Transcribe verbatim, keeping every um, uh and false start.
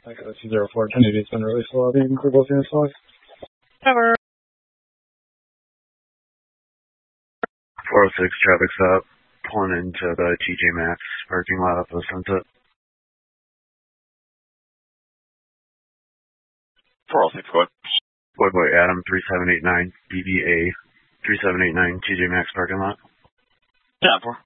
Echo two zero four, Kennedy's been really slow being close in the slot. Cover. four oh six traffic stop, pulling into the T J Maxx parking lot up the Sunset. four oh six, go ahead. Boy Boy Adam, three seven eight nine, B B A, three seven eight nine, T J Maxx parking lot. Yeah, four.